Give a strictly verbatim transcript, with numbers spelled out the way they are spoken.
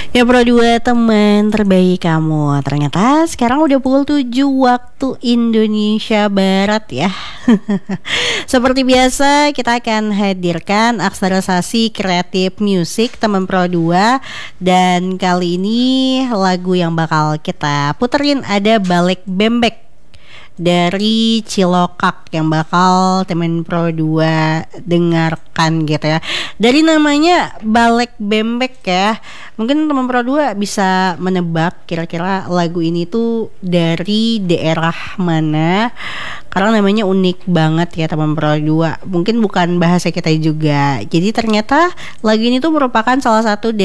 Ya Pro dua teman terbaik kamu. Ternyata sekarang udah pukul tujuh waktu Indonesia Barat ya. Seperti biasa kita akan hadirkan akselerasi kreatif musik teman Pro dua. Dan kali ini lagu yang bakal kita puterin ada Balik Bembek dari Cilokak yang bakal temen Pro dua dengarkan gitu ya. Dari namanya Balik Bembek ya, mungkin temen Pro dua bisa menebak kira-kira lagu ini tuh dari daerah mana, karena namanya unik banget ya teman Pro dua. Mungkin bukan bahasa kita juga. Jadi ternyata lagu ini tuh merupakan salah satu